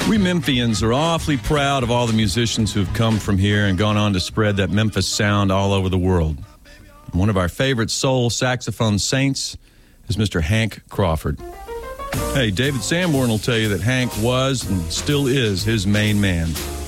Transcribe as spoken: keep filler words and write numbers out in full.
We Memphians are awfully proud of all the musicians who've come from here and gone on to spread that Memphis sound all over the world. One of our favorite soul saxophone saints is Mister Hank Crawford. Hey, David Sanborn will tell you that Hank was and still is his main man.